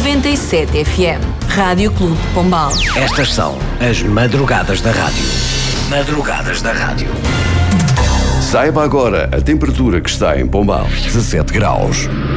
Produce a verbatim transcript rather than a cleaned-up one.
noventa e sete F M. Rádio Clube de Pombal. Estas são as madrugadas da rádio. Madrugadas da rádio. Saiba agora a temperatura que está em Pombal. dezassete graus.